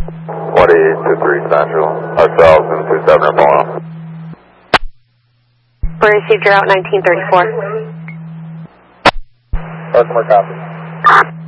2023 Central, ourselves and 27 are falling off. We received your out 1934. Customer copy.